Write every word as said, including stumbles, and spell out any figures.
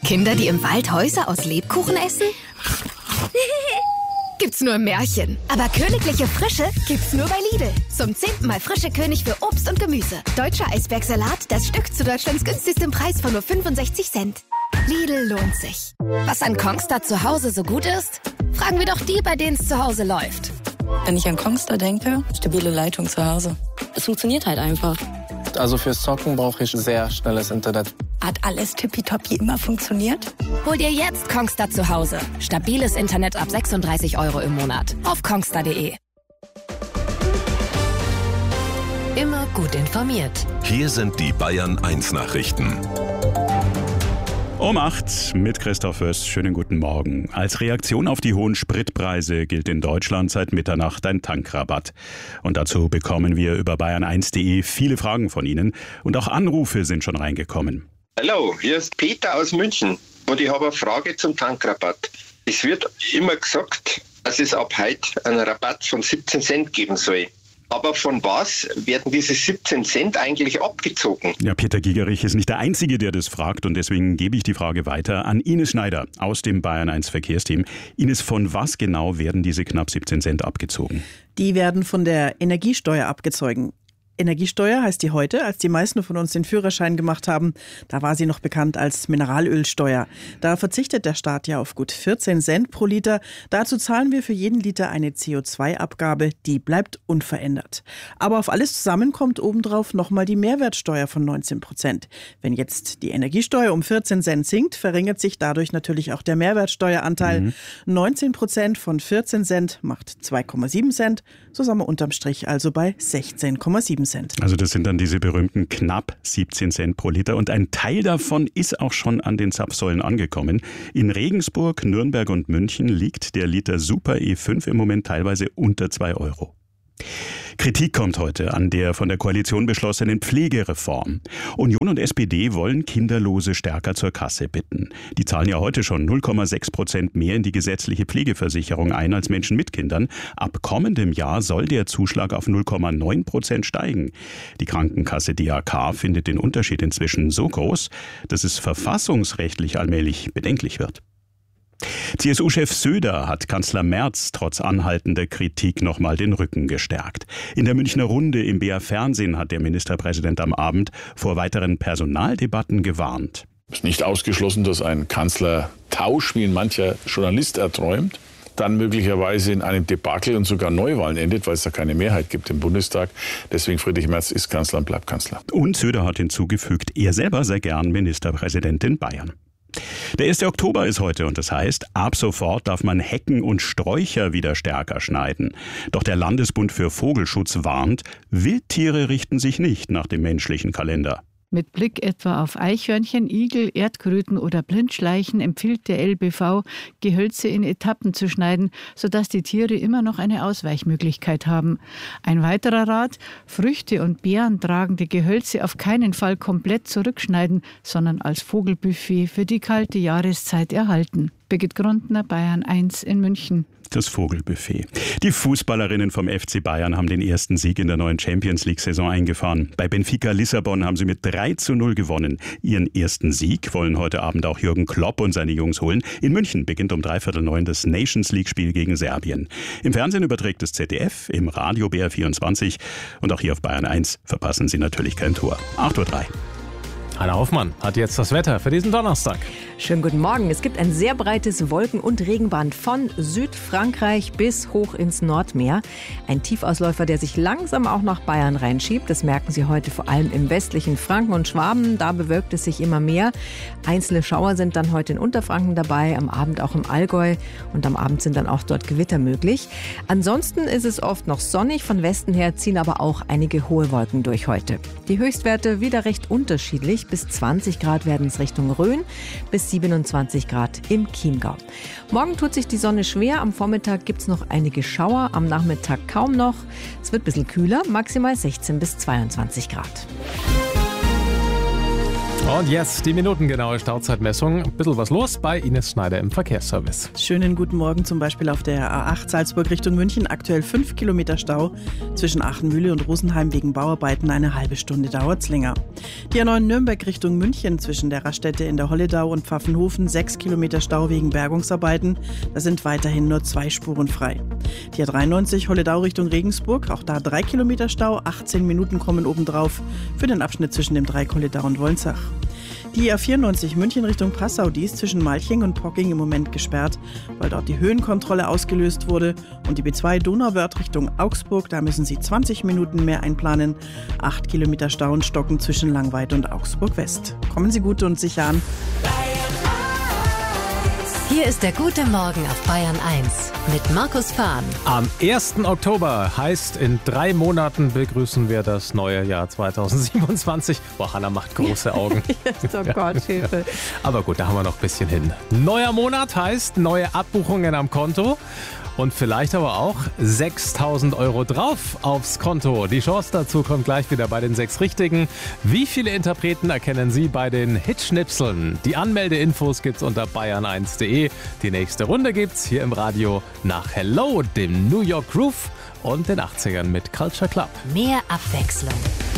Kinder, die im Wald Häuser aus Lebkuchen essen? Gibt's nur im Märchen. Aber königliche Frische gibt's nur bei Lidl. Zum zehnten Mal frische König für Obst und Gemüse. Deutscher Eisbergsalat, das Stück zu Deutschlands günstigstem Preis von nur fünfundsechzig Cent. Lidl lohnt sich. Was an Kongstar zu Hause so gut ist? Fragen wir doch die, bei denen es zu Hause läuft. Wenn ich an Kongstar denke, stabile Leitung zu Hause. Es funktioniert halt einfach. Also fürs Zocken brauche ich sehr schnelles Internet. Hat alles tippitoppi immer funktioniert? Hol dir jetzt Kongstar zu Hause. Stabiles Internet ab sechsunddreißig Euro im Monat. Auf kongstar punkt de. Immer gut informiert. Hier sind die Bayern eins Nachrichten. Um acht mit Christoph Föß. Schönen guten Morgen. Als Reaktion auf die hohen Spritpreise gilt in Deutschland seit Mitternacht ein Tankrabatt. Und dazu bekommen wir über bayern eins punkt de viele Fragen von Ihnen. Und auch Anrufe sind schon reingekommen. Hallo, hier ist Peter aus München und ich habe eine Frage zum Tankrabatt. Es wird immer gesagt, dass es ab heute einen Rabatt von siebzehn Cent geben soll. Aber von was werden diese siebzehn Cent eigentlich abgezogen? Ja, Peter Gigerich ist nicht der Einzige, der das fragt, und deswegen gebe ich die Frage weiter an Ines Schneider aus dem Bayern eins Verkehrsteam. Ines, von was genau werden diese knapp siebzehn Cent abgezogen? Die werden von der Energiesteuer abgezogen. Energiesteuer heißt die heute, als die meisten von uns den Führerschein gemacht haben. Da war sie noch bekannt als Mineralölsteuer. Da verzichtet der Staat ja auf gut vierzehn Cent pro Liter. Dazu zahlen wir für jeden Liter eine C O zwei Abgabe, die bleibt unverändert. Aber auf alles zusammen kommt obendrauf nochmal die Mehrwertsteuer von neunzehn Prozent. Wenn jetzt die Energiesteuer um vierzehn Cent sinkt, verringert sich dadurch natürlich auch der Mehrwertsteueranteil. Mhm. neunzehn Prozent von vierzehn Cent macht zwei Komma sieben Cent. So sind wir unterm Strich also bei sechzehn Komma sieben Cent. Also das sind dann diese berühmten knapp siebzehn Cent pro Liter. Und ein Teil davon ist auch schon an den Zapfsäulen angekommen. In Regensburg, Nürnberg und München liegt der Liter Super E fünf im Moment teilweise unter zwei Euro. Kritik kommt heute an der von der Koalition beschlossenen Pflegereform. Union und S P D wollen Kinderlose stärker zur Kasse bitten. Die zahlen ja heute schon null Komma sechs Prozent mehr in die gesetzliche Pflegeversicherung ein als Menschen mit Kindern. Ab kommendem Jahr soll der Zuschlag auf null Komma neun Prozent steigen. Die Krankenkasse D A K findet den Unterschied inzwischen so groß, dass es verfassungsrechtlich allmählich bedenklich wird. C S U-Chef Söder hat Kanzler Merz trotz anhaltender Kritik nochmal den Rücken gestärkt. In der Münchner Runde im B R Fernsehen hat der Ministerpräsident am Abend vor weiteren Personaldebatten gewarnt. Es ist nicht ausgeschlossen, dass ein Kanzlertausch, wie ihn mancher Journalist erträumt, dann möglicherweise in einem Debakel und sogar Neuwahlen endet, weil es da keine Mehrheit gibt im Bundestag. Deswegen Friedrich Merz ist Kanzler und bleibt Kanzler. Und Söder hat hinzugefügt, er selber sei gern Ministerpräsident in Bayern. Der erste Oktober ist heute und das heißt, ab sofort darf man Hecken und Sträucher wieder stärker schneiden. Doch der Landesbund für Vogelschutz warnt, Wildtiere richten sich nicht nach dem menschlichen Kalender. Mit Blick etwa auf Eichhörnchen, Igel, Erdkröten oder Blindschleichen empfiehlt der L B V, Gehölze in Etappen zu schneiden, sodass die Tiere immer noch eine Ausweichmöglichkeit haben. Ein weiterer Rat: Früchte und Beeren tragende Gehölze auf keinen Fall komplett zurückschneiden, sondern als Vogelbuffet für die kalte Jahreszeit erhalten. Birgit Grundner, Bayern eins in München. Das Vogelbuffet. Die Fußballerinnen vom F C Bayern haben den ersten Sieg in der neuen Champions-League-Saison eingefahren. Bei Benfica Lissabon haben sie mit drei zu null gewonnen. Ihren ersten Sieg wollen heute Abend auch Jürgen Klopp und seine Jungs holen. In München beginnt um dreiviertel neun das Nations-League-Spiel gegen Serbien. Im Fernsehen überträgt das Z D F, im Radio B R vierundzwanzig und auch hier auf Bayern eins verpassen Sie natürlich kein Tor. acht Uhr drei. Hanna Hoffmann hat jetzt das Wetter für diesen Donnerstag. Schönen guten Morgen. Es gibt ein sehr breites Wolken- und Regenband von Südfrankreich bis hoch ins Nordmeer. Ein Tiefausläufer, der sich langsam auch nach Bayern reinschiebt. Das merken Sie heute vor allem im westlichen Franken und Schwaben. Da bewölkt es sich immer mehr. Einzelne Schauer sind dann heute in Unterfranken dabei, am Abend auch im Allgäu. Und am Abend sind dann auch dort Gewitter möglich. Ansonsten ist es oft noch sonnig. Von Westen her ziehen aber auch einige hohe Wolken durch heute. Die Höchstwerte wieder recht unterschiedlich. Bis zwanzig Grad werden es Richtung Rhön, bis siebenundzwanzig Grad im Chiemgau. Morgen tut sich die Sonne schwer. Am Vormittag gibt es noch einige Schauer, am Nachmittag kaum noch. Es wird ein bisschen kühler, maximal sechzehn bis zweiundzwanzig Grad. Und jetzt die minutengenaue Stauzeitmessung. Ein bisschen was los bei Ines Schneider im Verkehrsservice. Schönen guten Morgen, zum Beispiel auf der A acht Salzburg Richtung München. Aktuell fünf Kilometer Stau zwischen Aachenmühle und Rosenheim wegen Bauarbeiten. Eine halbe Stunde dauert's länger. Die A neun Nürnberg Richtung München zwischen der Raststätte in der Holledau und Pfaffenhofen. sechs Kilometer Stau wegen Bergungsarbeiten. Da sind weiterhin nur zwei Spuren frei. Die A dreiundneunzig Holledau Richtung Regensburg. Auch da drei Kilometer Stau. achtzehn Minuten kommen obendrauf für den Abschnitt zwischen dem Dreieck Holledau und Wolnzach. Die A vierundneunzig München Richtung Passau, die ist zwischen Malching und Pocking im Moment gesperrt, weil dort die Höhenkontrolle ausgelöst wurde. Und die B zwei Donauwörth Richtung Augsburg, da müssen Sie zwanzig Minuten mehr einplanen. acht Kilometer Stau und Stocken zwischen Langweid und Augsburg West. Kommen Sie gut und sicher an. Hier ist der gute Morgen auf Bayern eins mit Markus Fahn. Am ersten Oktober heißt, in drei Monaten begrüßen wir das neue Jahr zweitausendsiebenundzwanzig. Boah, Hannah macht große Augen. Oh Gott, Hilfe. Aber gut, da haben wir noch ein bisschen hin. Neuer Monat heißt neue Abbuchungen am Konto. Und vielleicht aber auch sechstausend Euro drauf aufs Konto. Die Chance dazu kommt gleich wieder bei den sechs Richtigen. Wie viele Interpreten erkennen Sie bei den Hitschnipseln? Die Anmeldeinfos gibt's unter bayern eins punkt de. Die nächste Runde gibt's hier im Radio nach Hello, dem New York Groove und den achtzigern mit Culture Club. Mehr Abwechslung.